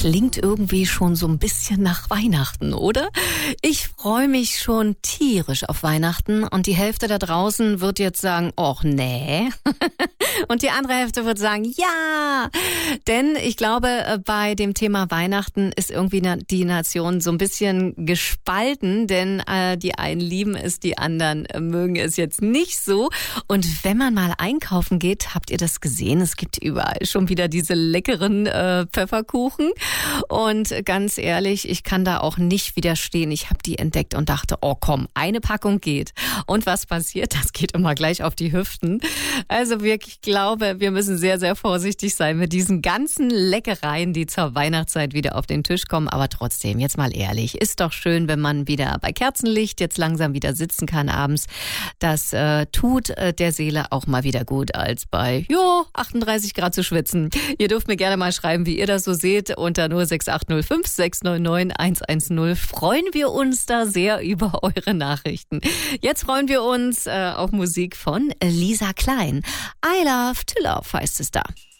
klingt irgendwie schon so ein bisschen nach Weihnachten, oder? Ich freue mich schon tierisch auf Weihnachten und die Hälfte da draußen wird jetzt sagen, och nee. Und die andere Hälfte wird sagen, ja. Denn ich glaube, bei dem Thema Weihnachten ist irgendwie die Nation so ein bisschen gespalten, denn die einen lieben es, die anderen mögen es jetzt nicht so. Und wenn man mal einkaufen geht, habt ihr das gesehen? Es gibt überall schon wieder diese leckeren Pfefferkuchen. Und ganz ehrlich, ich kann da auch nicht widerstehen. Ich habe die entdeckt und dachte, oh komm, eine Packung geht. Und was passiert? Das geht immer gleich auf die Hüften. Also wirklich, ich glaube, wir müssen sehr, sehr vorsichtig sein mit diesen ganzen Leckereien, die zur Weihnachtszeit wieder auf den Tisch kommen. Aber trotzdem, jetzt mal ehrlich, ist doch schön, wenn man wieder bei Kerzenlicht jetzt langsam wieder sitzen kann abends. Das tut der Seele auch mal wieder gut, als bei 38 Grad zu schwitzen. Ihr dürft mir gerne mal schreiben, wie ihr das so seht. Unter 06805 699 110 freuen wir uns da sehr über eure Nachrichten. Jetzt freuen wir uns auf Musik von Lisa Klein. I Love to Love heißt es da.